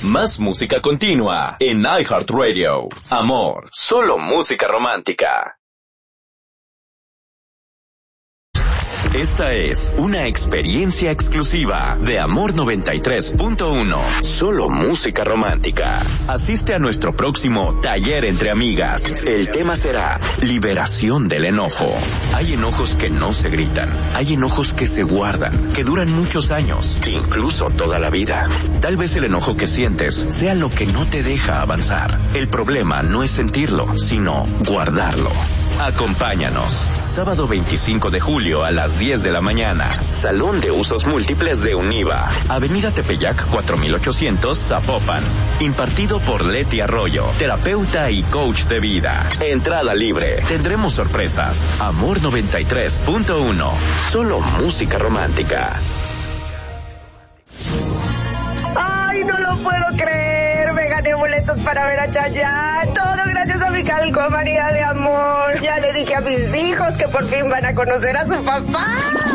Más música continua en iHeartRadio. Amor, solo música romántica. Esta es una experiencia exclusiva de Amor 93.1. Solo música romántica. Asiste a nuestro próximo taller entre amigas. El tema será liberación del enojo. Hay enojos que no se gritan. Hay enojos que se guardan, que duran muchos años, incluso toda la vida. Tal vez el enojo que sientes sea lo que no te deja avanzar. El problema no es sentirlo, sino guardarlo. Acompáñanos. Sábado 25 de julio a las 10 de la mañana. Salón de Usos Múltiples de Univa. Avenida Tepeyac 4800, Zapopan. Impartido por Leti Arroyo, terapeuta y coach de vida. Entrada libre. Tendremos sorpresas. Amor 93.1. Solo música romántica. ¡Ay, no lo puedo creer! Me gané boletos para ver a Chayanne. Todo gracias a mi calcomanía de amor. Ya le dije a mis hijos que por fin van a conocer a su papá.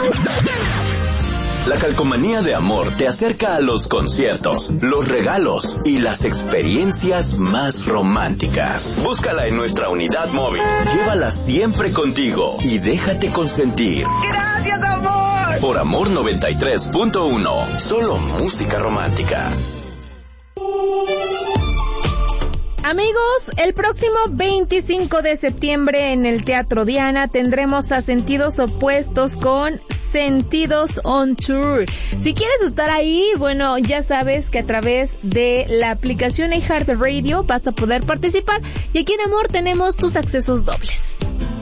La calcomanía de amor te acerca a los conciertos, los regalos y las experiencias más románticas. Búscala en nuestra unidad móvil. Llévala siempre contigo y déjate consentir. ¡Gracias, amor! Por Amor 93.1. Solo música romántica. Amigos, el próximo 25 de septiembre en el Teatro Diana tendremos a Sentidos Opuestos con Sentidos on Tour. Si quieres estar ahí, bueno, ya sabes que a través de la aplicación iHeartRadio vas a poder participar y aquí en Amor tenemos tus accesos dobles.